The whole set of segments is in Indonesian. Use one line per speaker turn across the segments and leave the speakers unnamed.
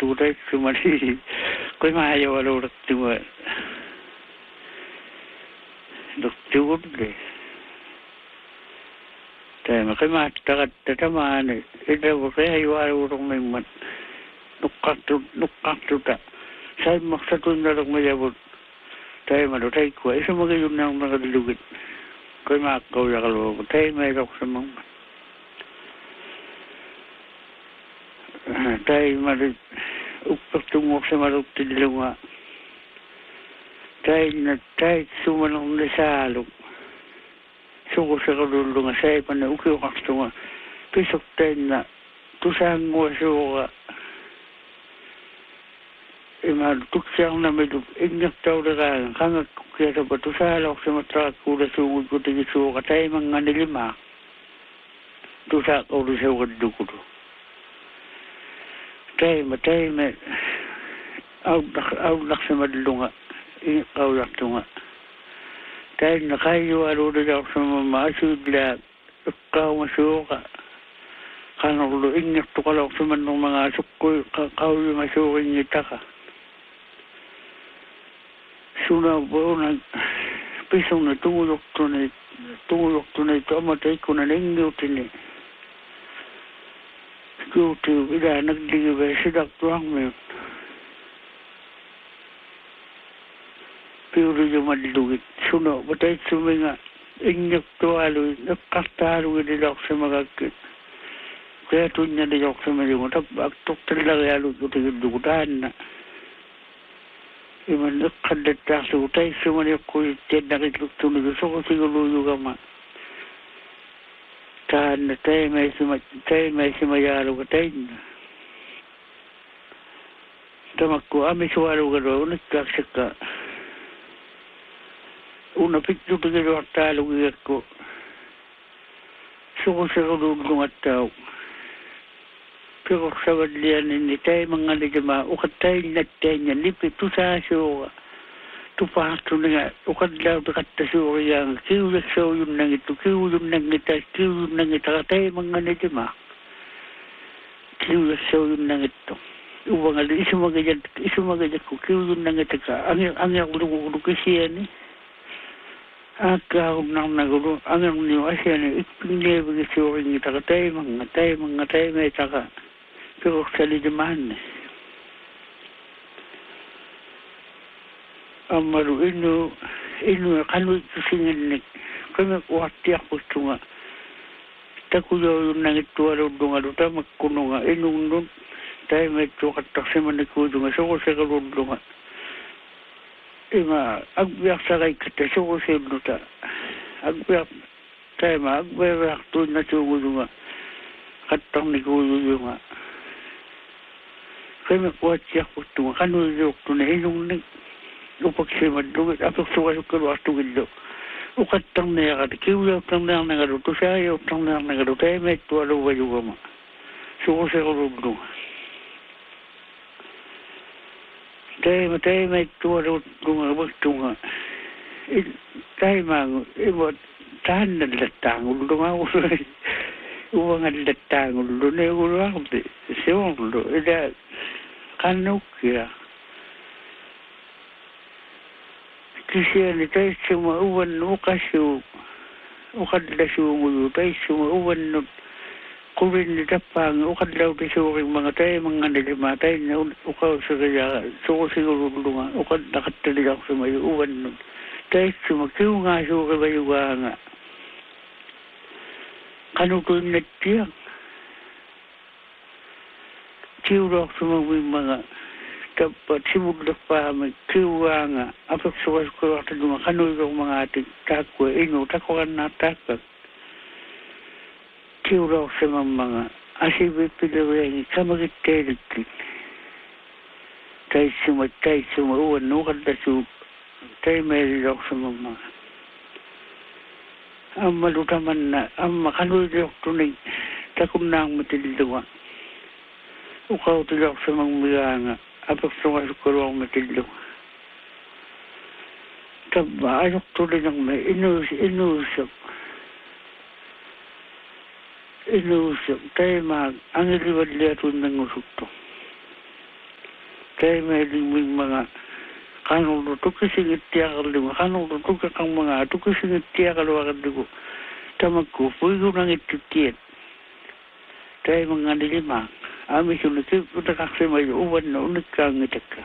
tuutai sumari koi maayo walo raktua doktuurde tema koi maatakat tamane ida wore ayo urong memmat nukkaktuta sai maksatun dalok majabut tema do tai ko isu mage yunang nagadilugit koi maakau yakalo tema rok samang tai mari uppertungok sa marutidilunga tai sumanong nasalok suko sa kadulunga sai pa na ukiwakastunga pisok tai na tusang mo suka ima tuksang na medyo inyak tau dagang kangak kaya sa batusalok sa matrak kula sungod ko tigi suka tai mga nilima tusak o sa wadukuro tai audak sa madlunga audak tunga tai nakayo alo da sa mamasudla ikaw masuka kanang inyak to kalok sa manong mga sukoy kakawyo masuking itaka suna bo na pisong na tungulok to na ito amatay ko na nangyutin YouTube ida nagdigibe sidak tuang me piuro yung madlugit suno batay suminga inyak to alo nakastaro idilok sa magagkit kaya tunya dilok sa mga tabak tukter lang alo tutigid dugutan na iman nakadatak sa utay sumanyak ko itid nakitluk tunog so ko siguro yung kama tahan na tayo may sumayalo ka tayo na. Tamak ko, may suwalo ka doon, nagkaksak ka. Una pitlo pa gano'n at talong iyak ko. Suko sa kadulong at tao. Pero sa wadlian ni tayo mga nagama, ukat tayo nagtayo niya, lipit to sa aso ka. Tupato na nga, ukad lang nakatasuwa yang kiuyak sa uyun nang ito, kiuyak nang ita, katay mga nadima. Kiuyak sa uyun nang ito. Uwang ali, isumagayad ko, kiuyak nang ita ka. Ang yakulong kasi yan eh. Akaw nang nagulo, ang niyo asya ni ipinlebag sa uyun ita, katay mga may ita ka. Pero sa lidaman eh. Amaru inu kanu singin kami kuati aku tunga takuyo nang itu aro dunga duta makununga inu nun tai metu katak semana kudunga so se kalundunga ima agbiak sakai kata so se duta agbiak tai ma agbiak tu na chugudunga katang ni kudunga kami kuati aku tunga kanu yok tuna inu nun upak siya madlugit, apok suwa suwa tugid do. Ukat tang na yakat, kiuyaw tang na yang nagado, tusayaw tang na yang nagado, tayo may tuwalo ba yung gama. Suko sa kalubdo. Tayo may tuwalo dunga, bagtunga. Tayo mga, tahan na latangul, dunga ko. Uwang ang latangul, dunga ko lang. Siwang do, ida, kanok ya. Kisya ni tayo sumauwan ukasyo ukadlasyo mo tayo sumauwan no kurin ni tapang ukadlaw tayo mga tayo mga nalimatay na ukaw sa kaya suko siguro nga ukad nakatali ako sa may uwan no tayo sumakiw nga suko kabayuwa nga kanukul na tiyang kiwrak sa mga dapat sibuk paham kiwa nga apok suwas ko waktu duma kanu yung mga ating takwa ino takuan na takak kiwa sa mga asibi pilawin kamagitelik tayo sumauwan nukad na su tayo may rilok sa mga ang malutaman na ang makanu yung tunay takum na ang matilduwa ukaw tilok sa mga nga apok sunga sukurong matilo. Taba, ayok tuloy ng may inusok. Tayo ang iliwad liatun ng usok to. Tayo may liming mga kanong tukising itiyakal lima, kanong tukakang mga tukising itiyakal wakad ko. Tamagko, puwi ko nang ititiyan. Tayo mga nilima, amis yung nakip, utakaksimay, uwan na unik kang itakka.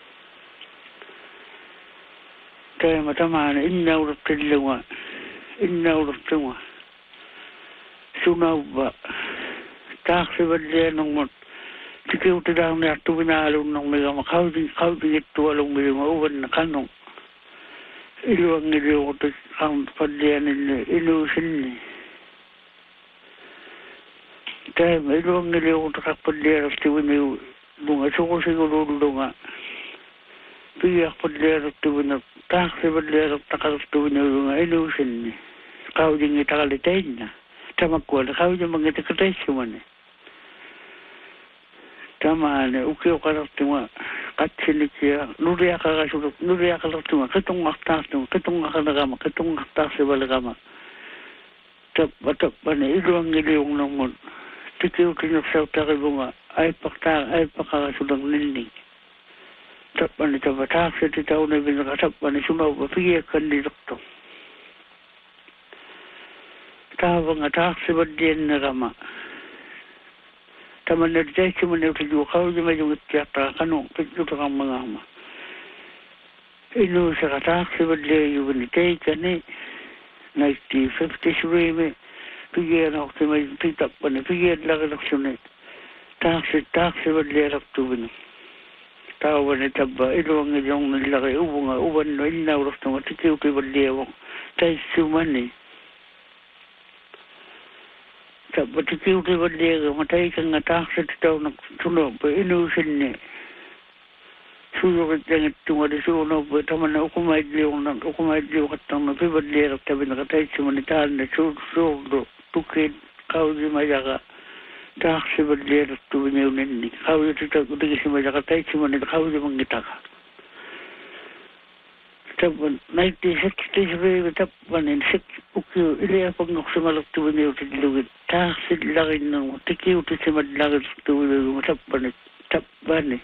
Tayo matamaan, innaurap talilawa, innaurap tunga. Sunaw ba, taksibat liya nung mo, tikiw tidang niya tuwinalong ng mga makawding ito along mga mauwan na kanong. Iluwang iliw ko ang padlian nila, ilusin ni. Kaya iluwang iliw ko padlian at tiwinaw, bunga suko siguro lunga. Piyak padlian at tiwinaw, taksi padlian at takas tiwinaw lunga, ilusin ni. Kawding itakalitay na. Tamakwa, kawding mga itakalitay siya man. Tamaan, ukiyo karaktunga, katsinikia, nuriya kakasulok, nuriya karaktunga, kitong aktastunga, kitong akanagama, kitong aktasi balagama. Tapan, iluwang iliyong namun, tikiw kinuksaw takibunga, ay pakakasulong ninding. Tapan, tabatasi, titaw na binakatapan, sumaw, papiyakan nilokto. Tawang atasi badiyan na rama. Taman na dahil si mga kau di may yung tiyata kanong pagkuto kang mga ama. Inu sa katak si badlay yung binitay ka ni 1953 may pigyan ako si may pitap pa na pigyan lang alaksyon eh. Taksi badlay raktuban. Tawa ni taba ilo ang ilang nilaki ubunga uban no inawras na matikiw kay badlay ako. Tayo suman eh. Tapos tikiw kay badliga, matay kang atak sa titaw na sunog, pa inusin niya. Suyukit lang ito nga di sunog, pa taman na ukumaidliw katang na pibadliga, tabi nakatay sa manitahan na sunog, tukid, kau di mayaka, tak sa badliga, tubinyaw nini. Kau di titaw, kutigi si mayaka, tay sa manita, kau di mangitaka. Tapos, 1963, tapan, ukiyo, ilaya pag naksumalak tubinyaw titilugit. Taksid laki ng tikiw to si madlagad sa tuwilo yung tapan eh.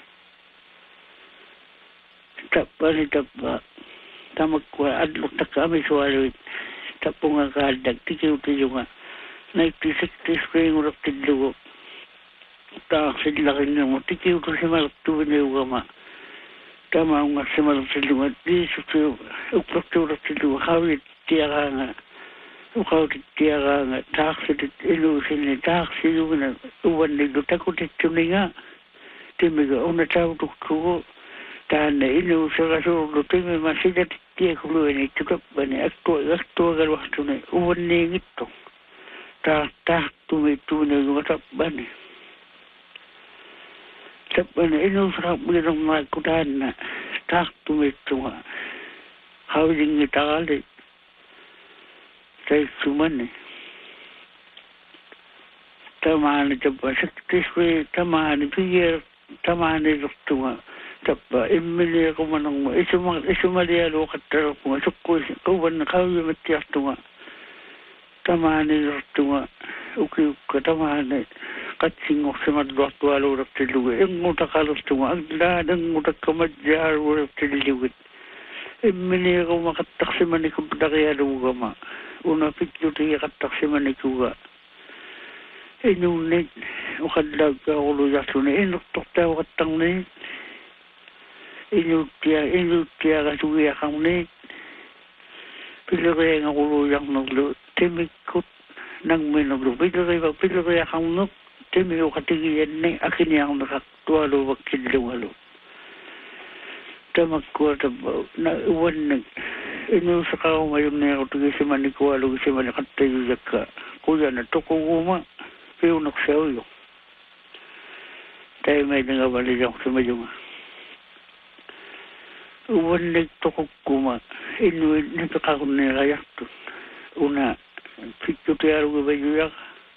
Tapa. Tamakwa, adlok na kami suwalo. Tapo nga kahadag, tikiw to yung 1963 yung urak tidlugo. Taksid laki ng tikiw to si malak tuwilo yung gama. Tama nga si malak tidlugo. Di sa upak to urak tidlugo, kawit tiya nga. Ukaw tiya nga, taksid ilusin ni taksid yung uwan nilo. Takot ito nga. Timiga, una tao tuktuko. Tahan na ilusin kasurdo. Timi masidat tiya kuluan ito kapan ni. Akto agarwakto na uwan ni ito. Tak tumito na yung kapan ni. Tapan na ilusin kakbili ng mga kutahan na. Tak tumito nga. Hawing itakalit. Tayo suman eh. Tamaan ito pa. Saktis ko eh. Tamaan ipigir. Tamaan ito nga. Tapa. Imili ako manang mo. Isumalialo kataro ko nga. Sukko. Kauban na kawin matiyak ito nga. Tamaan ito nga. Uki ka. Tamaan eh. Katsingok sa madwak-walo rap tiluwi. Ang mutakalos ito nga. Ang ladang mutakamadjar rap tiluwi. Imili ako makataksiman ikong padakiyalo ka ma. Una pityo tiya kataksiman ikuga. Inunit, ukadlag ka uluyak suna. Inuktok tayo katang nit. Inutya kasugiyak ang nit. Pilagay ang uluyak naglo. Timikot nang minaglo. Pilagay ang nuk. Timiko katigiyan ni. Akin yang nakaktualo wakidlawalo. Tamakwa tabaw. Na uwan nag. Inu sa kao ngayon na ako tagi si manikualo si manikatayo ka. Kuya na to kung uma. Pero naksayo. Tayo may nangabali ako sa mayunga. Uwan nagto kong kuma. Inu napakakon na kayak to. Una. Pito tiyaro ka ba yuyak.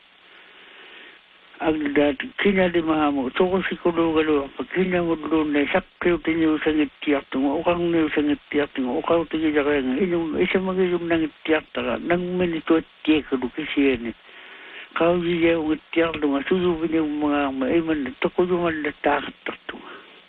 Ang dati, kinalimahan mo. Ito ko si Kulugalo. Pag kinamudlo na, sakyo tinyo sa ngitiyak mo. Ukang niyo sa ngitiyak mo. Ukaw tinyo kaya nga. Isa magiging nangitiyak ka. Nang minito at tiyak ka lukisiyan eh. Kau siya yung ngitiyak mo. Suyubin yung mga maiman. Ito ko yung malatakot to.